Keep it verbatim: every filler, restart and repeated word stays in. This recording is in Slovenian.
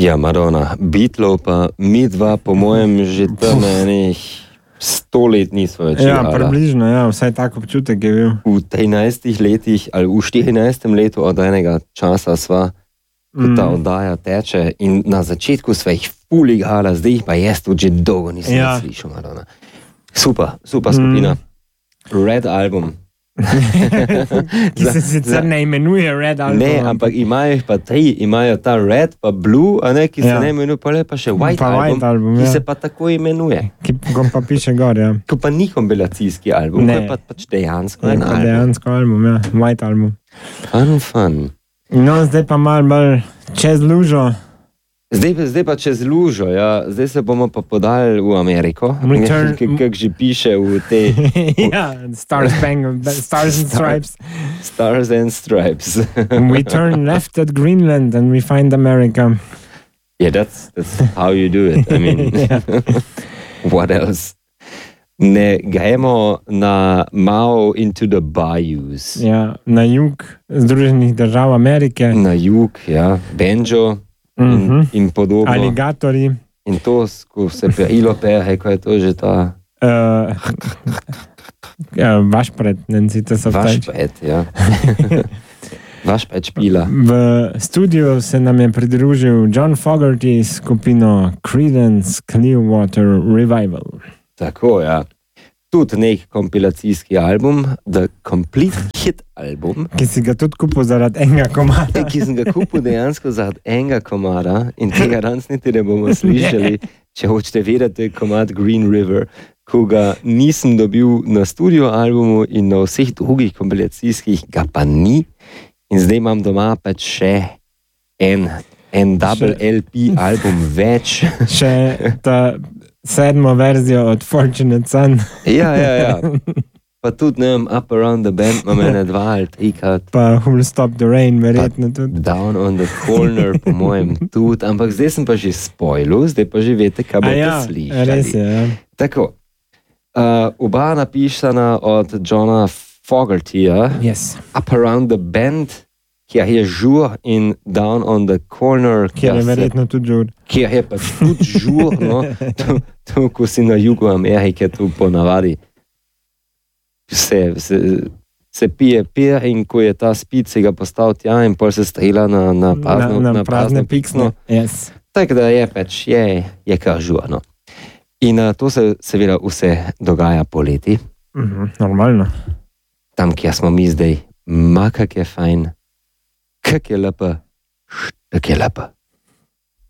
Ja, Madonna, Beatlov pa mi dva, po mojem, že tam enih sto let nismo več Ja, igrala. približno, ja, vsaj tak občutek je bil. V trinajstih letih ali v štirinajstem letu od enega časa sva, ko ta Mm. oddaja teče in na začetku sva jih ful igrala, zdaj jih pa jaz tudi že dolgo nisem Ja. slišal, Madonna. Super, super skupina. Red album. Ki se sicer ne imenuje Red Album. Ne, ampak imajo jih pa tri, imajo ta Red pa Blue, a ne, ki se Ja. ne imenuje, pa le pa še White Pa album, White album, ki ja. se pa tako imenuje. Ki ko pa piše gor, ja. Ko pa ni kompilacijski album, Ne. ko je pa pač dejansko Je en pa album. dejansko album, ja. White album. Fun, fun. No, zdaj pa malo bolj čez lužo. Zdaj, pa- zdaj pa čez lužo, ja. Zdaj se bomo pa podali v Ameriko, Return- kako že piše v tej Ja, Stars Spangled, Stars and Stripes. Stars and Stripes. We turn left at Greenland and we find America. Yeah, that's, that's how you do it. I mean, what else? Ne gremo na malo into the bayous. Ja, na jug Združenih držav Amerike. Na jug, ja, banjo in, Mhm. in podobno. Aligatorji. In to, ko se perilo pehe, ko je to že ta Uh, ja, vaš pred, ne si se vaš vtač. pet, ja. Vaš pet špila. V studiu se nam je pridružil John Fogerty s skupino Creedence Clearwater Revival. Tako, ja. Tudi nek kompilacijski album, The Complete Hit album, Ki si ga tudi kupil zaradi enega komada. ki sem ga kupil dejansko zaradi enega komada in tega danes niti ne bomo slišali, če hočete vedeti, to je komad Green River, ko ga nisem dobil na studio albumu in na vseh drugih kompilacijskih ga pa ni. In zdaj imam doma pač še en, en double Še- L P album več. Še ta sedmo verzijo od Fortunate Son. Ja, ja, ja. Pa tudi, ne vem, Up Around the Bend imam ene dva ali trikrat. Pa Who'll Stop the Rain, verjetno tudi. Down on the Corner, po mojem, tudi. Ampak zdaj sem pa že spoilil, zdaj pa že veste, kaj A boste ja, slišali. res je, ja. Tako, uh, oba napisana od Johna Fogertyja, Yes. Up Around the Bend, kjer je žur in Down on the Corner, Kjer je se- verjetno tudi žur. kjer je pač tudi žur, no, to, to, ko si na jugu Amerike, tu ponavadi se, se, se pije pir in ko je ta spit, se ga postavi tja in pol se strela na, na prazno, na, na prazno prazne piksne. Yes. Tako da je pač, je, je kar žurno. In uh, to se seveda vse dogaja poleti, Mhm, normalno. tam, kjer smo mi zdaj, ma kak je fajn, kak je lepa, kak je lepa.